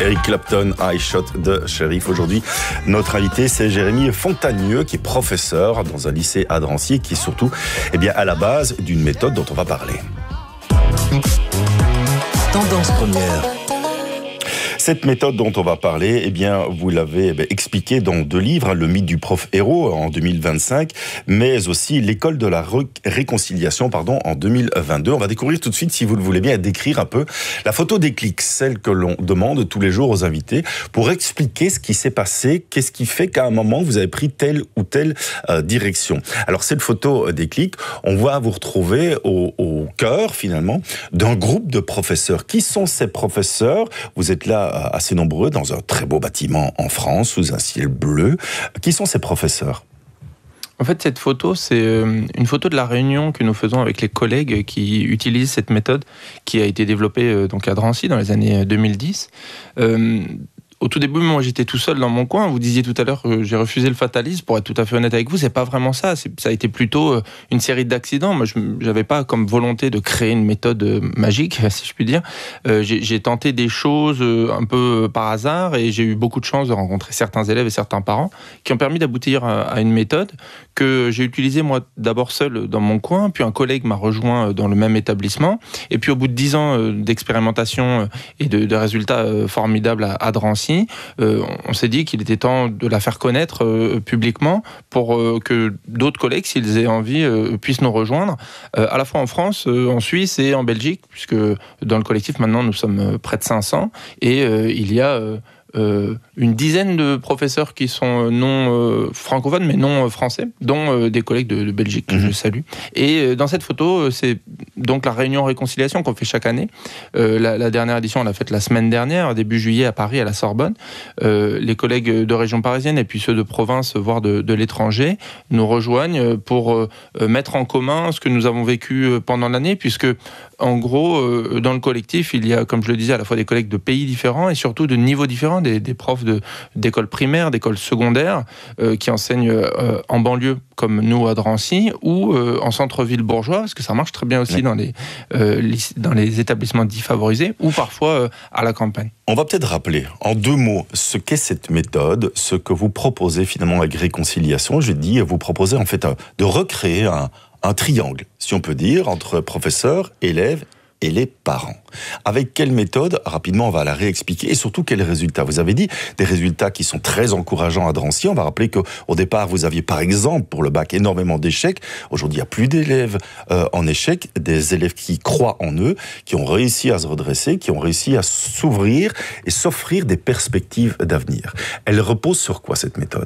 Eric Clapton, I Shot de Sheriff. Aujourd'hui, notre invité, c'est Jérémy Fontagneux, qui est professeur dans un lycée à Drancy, et qui est surtout à la base d'une méthode dont on va parler. Tendance première. Cette méthode dont on va parler, vous l'avez expliqué dans 2 livres, Le mythe du prof héros en 2025, mais aussi L'école de la réconciliation en 2022. On va découvrir tout de suite, si vous le voulez bien, décrire un peu la photo déclic, celle que l'on demande tous les jours aux invités, pour expliquer ce qui s'est passé, qu'est-ce qui fait qu'à un moment vous avez pris telle ou telle direction. Alors cette photo déclic, on va vous retrouver au cœur finalement d'un groupe de professeurs. Qui sont ces professeurs ? Vous êtes là assez nombreux dans un très beau bâtiment en France, sous un ciel bleu. Qui sont ces professeurs ? En fait, cette photo, c'est une photo de la réunion que nous faisons avec les collègues qui utilisent cette méthode qui a été développée donc à Drancy dans les années 2010. Au tout début, moi, j'étais tout seul dans mon coin. Vous disiez tout à l'heure que j'ai refusé le fatalisme. Pour être tout à fait honnête avec vous, c'est pas vraiment ça. Ça a été plutôt une série d'accidents. Moi, j'avais pas comme volonté de créer une méthode magique, si je puis dire. J'ai tenté des choses un peu par hasard et j'ai eu beaucoup de chance de rencontrer certains élèves et certains parents qui ont permis d'aboutir à une méthode que j'ai utilisée, moi, d'abord seul dans mon coin. Puis un collègue m'a rejoint dans le même établissement. Et puis, au bout de 10 ans d'expérimentation et de résultats formidables à Drancy, on s'est dit qu'il était temps de la faire connaître publiquement pour que d'autres collègues, s'ils aient envie, puissent nous rejoindre, à la fois en France, en Suisse et en Belgique, puisque dans le collectif, maintenant, nous sommes près de 500, et il y a une dizaine de professeurs qui sont non francophones mais non français, dont des collègues de Belgique que je salue. Et dans cette photo, c'est donc la réunion réconciliation qu'on fait chaque année. La dernière édition, on l'a faite la semaine dernière, début juillet à Paris, à la Sorbonne. Les collègues de région parisienne et puis ceux de province, voire de l'étranger, nous rejoignent pour mettre en commun ce que nous avons vécu pendant l'année, puisque en gros, dans le collectif, il y a, comme je le disais, à la fois des collègues de pays différents et surtout de niveaux différents, des profs d'écoles primaires, d'écoles secondaires, qui enseignent en banlieue, comme nous à Drancy, ou en centre-ville bourgeois, parce que ça marche très bien aussi dans les établissements défavorisés, ou parfois à la campagne. On va peut-être rappeler, en 2 mots, ce qu'est cette méthode, ce que vous proposez finalement avec Réconciliation. Je dis, vous proposez en fait de recréer un triangle, si on peut dire, entre professeurs, élèves et les parents. Avec quelle méthode ? Rapidement, on va la réexpliquer. Et surtout, quels résultats ? Vous avez dit des résultats qui sont très encourageants à Drancy. On va rappeler qu'au départ, vous aviez par exemple, pour le bac, énormément d'échecs. Aujourd'hui, il n'y a plus d'élèves en échec, des élèves qui croient en eux, qui ont réussi à se redresser, qui ont réussi à s'ouvrir et s'offrir des perspectives d'avenir. Elle repose sur quoi, cette méthode ?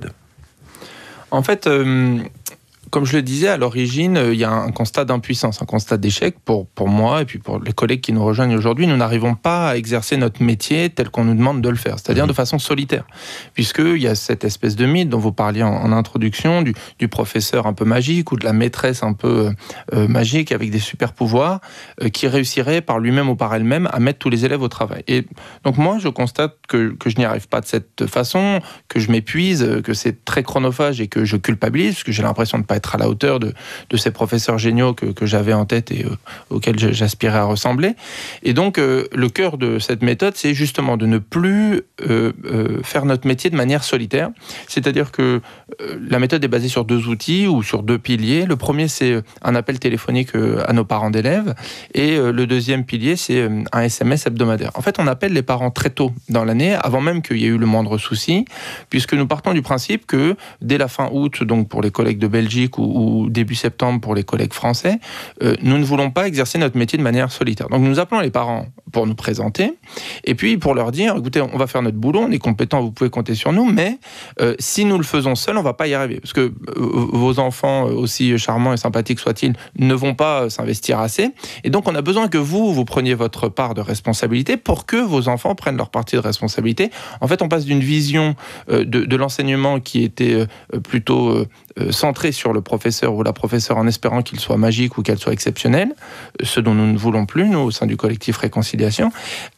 En fait, comme je le disais, à l'origine, il y a un constat d'impuissance, un constat d'échec pour moi et puis pour les collègues qui nous rejoignent aujourd'hui. Nous n'arrivons pas à exercer notre métier tel qu'on nous demande de le faire, c'est-à-dire de façon solitaire. Puisqu'il y a cette espèce de mythe dont vous parliez en introduction, du professeur un peu magique ou de la maîtresse un peu magique avec des super pouvoirs qui réussirait par lui-même ou par elle-même à mettre tous les élèves au travail. Et donc moi, je constate que je n'y arrive pas de cette façon, que je m'épuise, que c'est très chronophage et que je culpabilise, parce que j'ai l'impression de ne pas être à la hauteur de ces professeurs géniaux que j'avais en tête et auxquels j'aspirais à ressembler. Et donc, le cœur de cette méthode, c'est justement de ne plus faire notre métier de manière solitaire. C'est-à-dire que la méthode est basée sur 2 outils ou sur 2 piliers. Le premier, c'est un appel téléphonique à nos parents d'élèves. Et le deuxième pilier, c'est un SMS hebdomadaire. En fait, on appelle les parents très tôt dans l'année, avant même qu'il y ait eu le moindre souci, puisque nous partons du principe que dès la fin août, donc pour les collègues de Belgique ou début septembre pour les collègues français, nous ne voulons pas exercer notre métier de manière solitaire. Donc nous appelons les parents pour nous présenter et puis pour leur dire, écoutez, on va faire notre boulot, on est compétents, vous pouvez compter sur nous, mais si nous le faisons seuls, on ne va pas y arriver. Parce que vos enfants, aussi charmants et sympathiques soient-ils, ne vont pas s'investir assez. Et donc on a besoin que vous preniez votre part de responsabilité pour que vos enfants prennent leur partie de responsabilité. En fait, on passe d'une vision de l'enseignement qui était plutôt centrée sur le professeur ou la professeure en espérant qu'il soit magique ou qu'elle soit exceptionnelle, ce dont nous ne voulons plus, nous, au sein du collectif Réconciliation,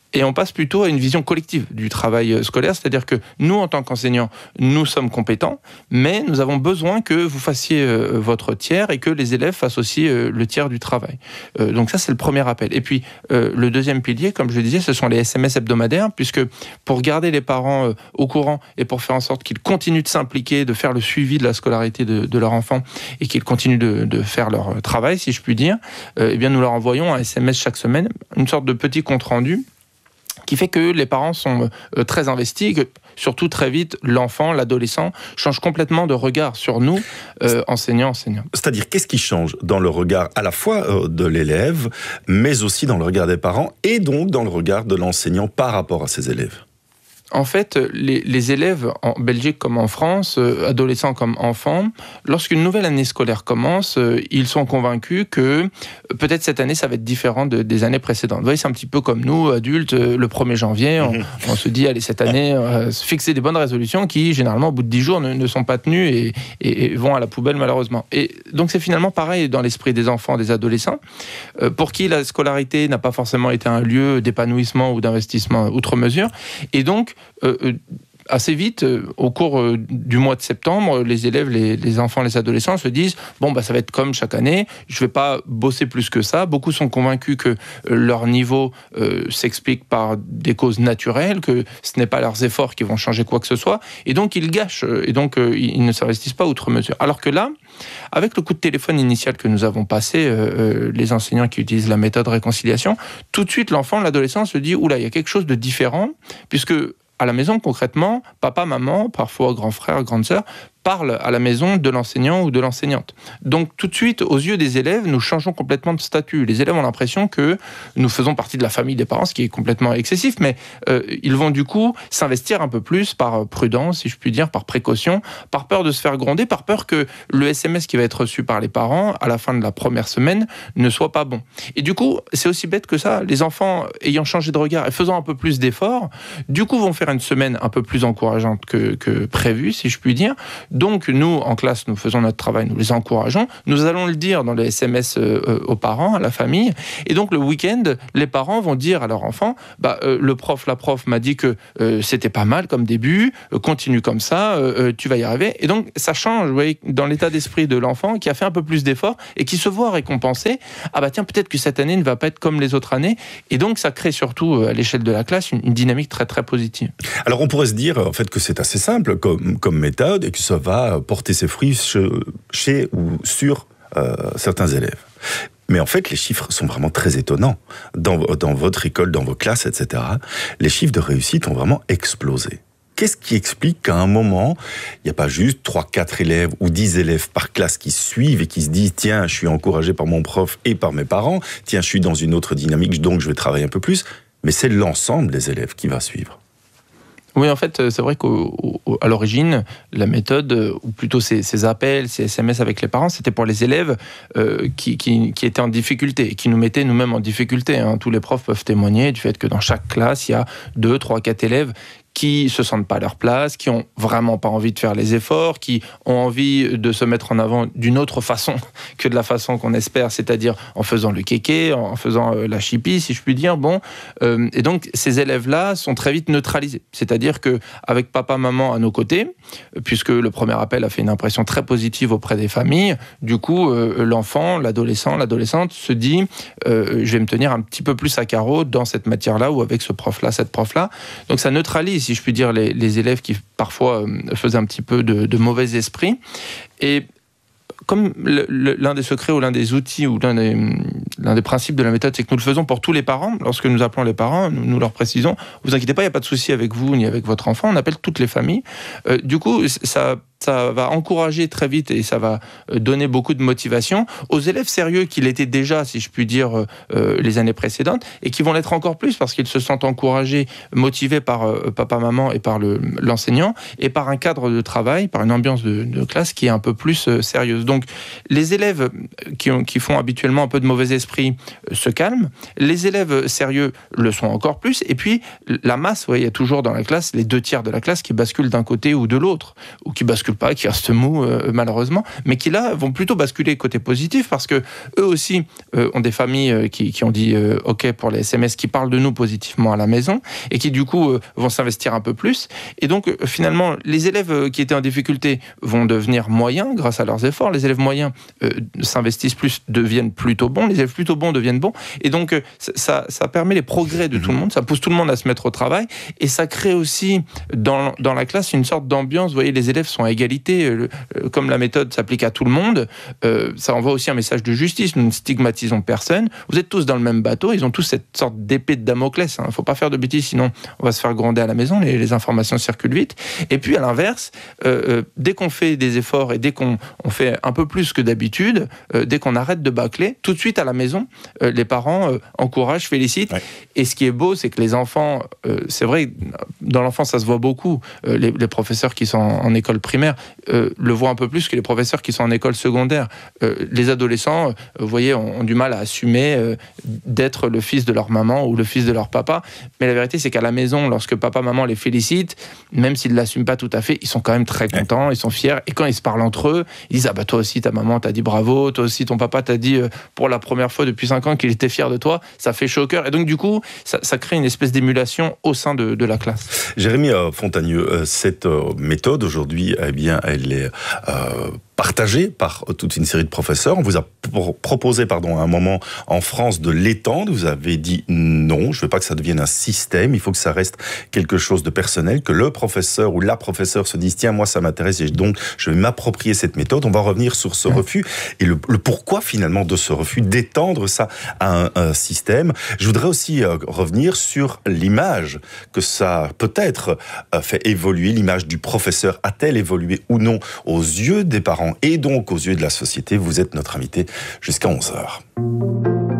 Et on passe plutôt à une vision collective du travail scolaire, c'est-à-dire que nous, en tant qu'enseignants, nous sommes compétents, mais nous avons besoin que vous fassiez votre tiers et que les élèves fassent aussi le tiers du travail. Donc ça, c'est le premier appel. Et puis, le deuxième pilier, comme je le disais, ce sont les SMS hebdomadaires, puisque pour garder les parents au courant et pour faire en sorte qu'ils continuent de s'impliquer, de faire le suivi de la scolarité de leur enfant et qu'ils continuent de faire leur travail, si je puis dire, eh bien, nous leur envoyons un SMS chaque semaine, une sorte de petit compte-rendu qui fait que les parents sont très investis, que surtout très vite, l'enfant, l'adolescent, change complètement de regard sur nous, enseignants. C'est-à-dire, qu'est-ce qui change dans le regard à la fois de l'élève, mais aussi dans le regard des parents, et donc dans le regard de l'enseignant par rapport à ses élèves ? En fait, les élèves en Belgique comme en France, adolescents comme enfants, lorsqu'une nouvelle année scolaire commence, ils sont convaincus que peut-être cette année, ça va être différent des années précédentes. Vous voyez, c'est un petit peu comme nous, adultes, le 1er janvier, on se dit, allez, cette année, se fixer des bonnes résolutions qui, généralement, au bout de 10 jours, ne sont pas tenues et vont à la poubelle, malheureusement. Et donc, c'est finalement pareil dans l'esprit des enfants, des adolescents, pour qui la scolarité n'a pas forcément été un lieu d'épanouissement ou d'investissement outre mesure. Et donc, assez vite, au cours du mois de septembre, les élèves, les enfants, les adolescents se disent « Bon, ça va être comme chaque année, je ne vais pas bosser plus que ça ». Beaucoup sont convaincus que leur niveau s'explique par des causes naturelles, que ce n'est pas leurs efforts qui vont changer quoi que ce soit, et donc ils gâchent, et donc ils ne s'investissent pas outre mesure. Alors que là, avec le coup de téléphone initial que nous avons passé, les enseignants qui utilisent la méthode réconciliation, tout de suite l'enfant, l'adolescent se dit « Oula, il y a quelque chose de différent », puisque à la maison, concrètement, papa, maman, parfois grand frère, grande sœur, parlent à la maison de l'enseignant ou de l'enseignante. Donc tout de suite, aux yeux des élèves, nous changeons complètement de statut. Les élèves ont l'impression que nous faisons partie de la famille des parents, ce qui est complètement excessif, mais ils vont du coup s'investir un peu plus par prudence, si je puis dire, par précaution, par peur de se faire gronder, par peur que le SMS qui va être reçu par les parents à la fin de la première semaine ne soit pas bon. Et du coup, c'est aussi bête que ça. Les enfants, ayant changé de regard et faisant un peu plus d'efforts, du coup vont faire une semaine un peu plus encourageante que prévu, si je puis dire. Donc, nous, en classe, nous faisons notre travail, nous les encourageons. Nous allons le dire dans les SMS aux parents, à la famille. Et donc, le week-end, les parents vont dire à leur enfant, le prof, la prof m'a dit que c'était pas mal comme début, continue comme ça, tu vas y arriver. Et donc, ça change, vous voyez, dans l'état d'esprit de l'enfant qui a fait un peu plus d'efforts et qui se voit récompensé. Ah tiens, peut-être que cette année ne va pas être comme les autres années. Et donc, ça crée surtout, à l'échelle de la classe, une dynamique très, très positive. Alors, on pourrait se dire, en fait, que c'est assez simple comme méthode et que ça va porter ses fruits chez ou sur certains élèves. Mais en fait, les chiffres sont vraiment très étonnants. Dans votre école, dans vos classes, etc., les chiffres de réussite ont vraiment explosé. Qu'est-ce qui explique qu'à un moment, il n'y a pas juste 3-4 élèves ou 10 élèves par classe qui suivent et qui se disent « Tiens, je suis encouragé par mon prof et par mes parents. Tiens, je suis dans une autre dynamique, donc je vais travailler un peu plus. » Mais c'est l'ensemble des élèves qui va suivre. Oui, en fait, c'est vrai qu'à l'origine, la méthode, ou plutôt ces appels, ces SMS avec les parents, c'était pour les élèves qui étaient en difficulté, qui nous mettaient nous-mêmes en difficulté. Tous les profs peuvent témoigner du fait que dans chaque classe, il y a 2, 3, 4 élèves qui se sentent pas à leur place, qui ont vraiment pas envie de faire les efforts, qui ont envie de se mettre en avant d'une autre façon que de la façon qu'on espère, c'est-à-dire en faisant le kéké, en faisant la chipie, si je puis dire. Et donc ces élèves-là sont très vite neutralisés. C'est-à-dire que avec papa, maman à nos côtés, puisque le premier appel a fait une impression très positive auprès des familles, du coup l'enfant, l'adolescent, l'adolescente se dit je vais me tenir un petit peu plus à carreau dans cette matière-là ou avec ce prof-là, cette prof-là. Donc ça neutralise, si je puis dire, les élèves qui parfois faisaient un petit peu de mauvais esprit. Et comme l'un des secrets ou l'un des outils ou l'un des principes de la méthode, c'est que nous le faisons pour tous les parents. Lorsque nous appelons les parents, nous leur précisons « Vous inquiétez pas, il n'y a pas de souci avec vous ni avec votre enfant ». On appelle toutes les familles. Du coup, ça va encourager très vite et ça va donner beaucoup de motivation aux élèves sérieux qui l'étaient déjà, si je puis dire, les années précédentes et qui vont l'être encore plus parce qu'ils se sentent encouragés, motivés par papa, maman et par l'enseignant et par un cadre de travail, par une ambiance de classe qui est un peu plus sérieuse. Donc, les élèves qui font habituellement un peu de mauvais esprits se calment, les élèves sérieux le sont encore plus, et puis la masse, il y a toujours dans la classe les 2/3 de la classe qui basculent d'un côté ou de l'autre, ou qui basculent pas, qui restent mous malheureusement, mais qui là vont plutôt basculer côté positif, parce que eux aussi ont des familles qui ont dit OK pour les SMS, qui parlent de nous positivement à la maison, et qui du coup vont s'investir un peu plus. Et donc finalement, les élèves qui étaient en difficulté vont devenir moyens grâce à leurs efforts. Les élèves moyens s'investissent plus, deviennent plutôt bons. Les élèves plutôt bons deviennent bons. Et donc ça permet les progrès de tout le monde. Ça pousse tout le monde à se mettre au travail. Et ça crée aussi dans la classe une sorte d'ambiance. Vous voyez, les élèves sont à égalité. Comme la méthode s'applique à tout le monde, ça envoie aussi un message de justice. Nous ne stigmatisons personne. Vous êtes tous dans le même bateau. Ils ont tous cette sorte d'épée de Damoclès. Il ne faut pas faire de bêtises, sinon on va se faire gronder à la maison. Les informations circulent vite. Et puis à l'inverse, dès qu'on fait des efforts et dès qu'on fait un peu plus que d'habitude, dès qu'on arrête de bâcler, tout de suite à la maison, les parents encouragent, félicitent. Ouais. Et ce qui est beau, c'est que les enfants, c'est vrai, dans l'enfance, ça se voit beaucoup. Les professeurs qui sont en école primaire le voient un peu plus que les professeurs qui sont en école secondaire. Les adolescents, vous voyez, ont du mal à assumer d'être le fils de leur maman ou le fils de leur papa. Mais la vérité, c'est qu'à la maison, lorsque papa, maman les félicitent, même s'ils ne l'assument pas tout à fait, ils sont quand même très contents, ils sont fiers. Et quand ils se parlent entre eux, ils disent « Ah bah toi aussi, ta maman t'a dit bravo, toi aussi, ton papa t'a dit pour la première fois depuis 5 ans qu'il était fier de toi. » Ça fait chaud au cœur. Et donc du coup, ça crée une espèce d'émulation au sein de la classe. Jérémy Fontanieu, cette méthode aujourd'hui, eh bien, elle est partagée par toute une série de professeurs. On vous a proposé, à un moment en France de l'étendre. Vous avez dit non, je ne veux pas que ça devienne un système. Il faut que ça reste quelque chose de personnel, que le professeur ou la professeure se dise tiens, moi ça m'intéresse et donc je vais m'approprier cette méthode. On va revenir sur ce refus et le pourquoi finalement de ce refus d'étendre ça à un système. Je voudrais aussi revenir sur l'image que ça peut-être fait évoluer. L'image du professeur a-t-elle évolué ou non aux yeux des parents et donc aux yeux de la société? Vous êtes notre invité jusqu'à 11h.